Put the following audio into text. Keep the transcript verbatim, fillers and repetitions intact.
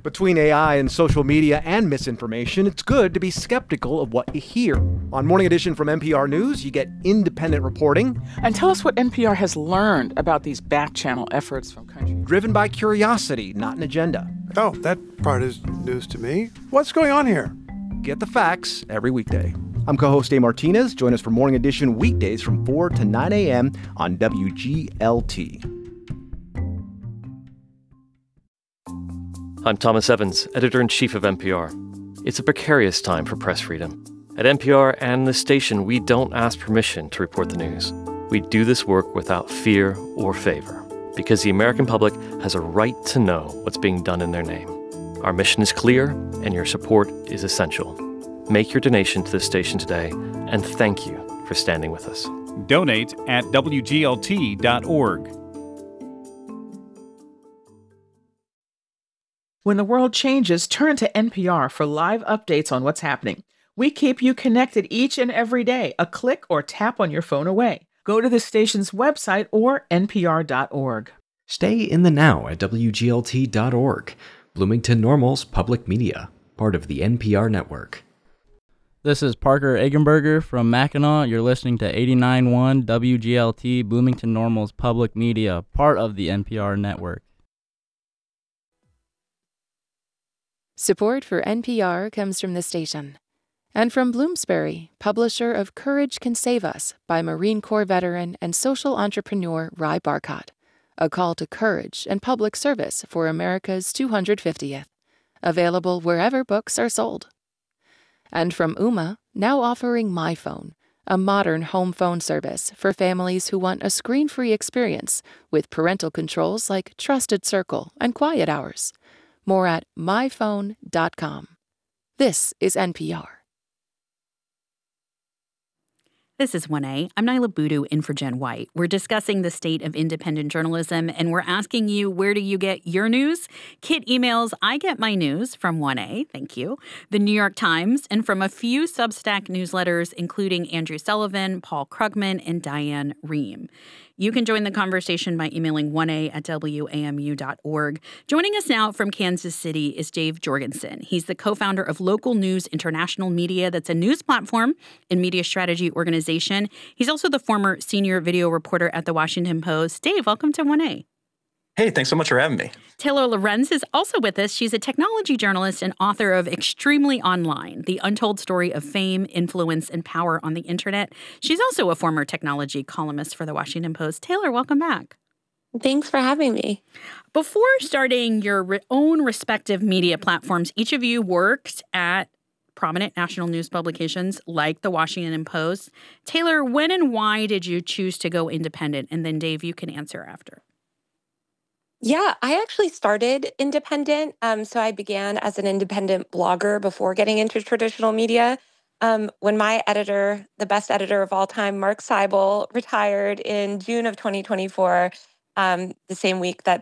Between A I and social media and misinformation, it's good to be skeptical of what you hear. On Morning Edition from N P R News, you get independent reporting. And tell us what N P R has learned about these back-channel efforts from countries. Driven by curiosity, not an agenda. Oh, that part is news to me. What's going on here? Get the facts every weekday. I'm co-host Dave Martinez. Join us for Morning Edition weekdays from four to nine a.m. on W G L T. I'm Thomas Evans, editor-in-chief of N P R. It's a precarious time for press freedom. At N P R and the station, we don't ask permission to report the news. We do this work without fear or favor, because the American public has a right to know what's being done in their name. Our mission is clear, and your support is essential. Make your donation to the station today, and thank you for standing with us. Donate at W G L T dot org. When the world changes, turn to N P R for live updates on what's happening. We keep you connected each and every day, a click or tap on your phone away. Go to the station's website or N P R dot org. Stay in the now at W G L T dot org. Bloomington Normal's public media, part of the N P R network. This is Parker Eggenberger from Mackinac. You're listening to eighty-nine point one W G L T, Bloomington Normal's public media, part of the N P R network. Support for N P R comes from the station and from Bloomsbury, publisher of Courage Can Save Us by Marine Corps veteran and social entrepreneur Ry Barcott, a call to courage and public service for America's two hundred fiftieth, available wherever books are sold. And from Ooma, now offering MyPhone, a modern home phone service for families who want a screen-free experience with parental controls like Trusted Circle and Quiet Hours. More at my phone dot com. This is N P R. This is one A. I'm Nyla Boodoo in for Jen White. We're discussing the state of independent journalism, and we're asking you, where do you get your news? Kit emails, I get my news from one A, thank you, the New York Times, and from a few Substack newsletters, including Andrew Sullivan, Paul Krugman, and Diane Rehm. You can join the conversation by emailing one A at W A M U dot org. Joining us now from Kansas City is Dave Jorgensen. He's the co-founder of Local News International Media. That's a news platform and media strategy organization. He's also the former senior video reporter at The Washington Post. Dave, welcome to one A. Hey, thanks so much for having me. Taylor Lorenz is also with us. She's a technology journalist and author of Extremely Online, The Untold Story of Fame, Influence, and Power on the Internet. She's also a former technology columnist for The Washington Post. Taylor, welcome back. Thanks for having me. Before starting your re- own respective media platforms, each of you worked at prominent national news publications like The Washington Post. Taylor, when and why did you choose to go independent? And then, Dave, you can answer after. Yeah, I actually started independent. Um, so I began as an independent blogger before getting into traditional media. Um, when my editor, the best editor of all time, Mark Seibel, retired in June of twenty twenty-four, um, the same week that